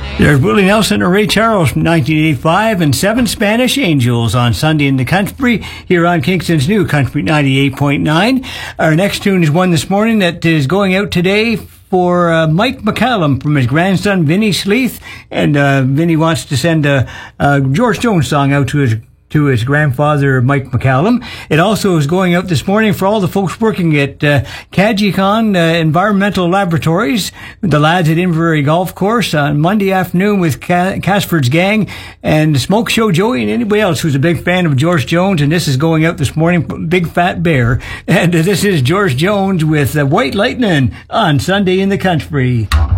There's Willie Nelson and Ray Charles from 1985 and 7 Spanish Angels on Sunday in the Country here on Kingston's new Country 98.9. Our next tune is one this morning that is going out today for Mike McCallum from his grandson Vinny Sleeth, and Vinny wants to send a George Jones song out to his grandfather, Mike McCallum. It also is going out this morning for all the folks working at Kajikon Environmental Laboratories, the lads at Inverary Golf Course on Monday afternoon with Casford's Gang and Smoke Show Joey and anybody else who's a big fan of George Jones. And this is going out this morning, Big Fat Bear. And this is George Jones with White Lightning on Sunday in the Country.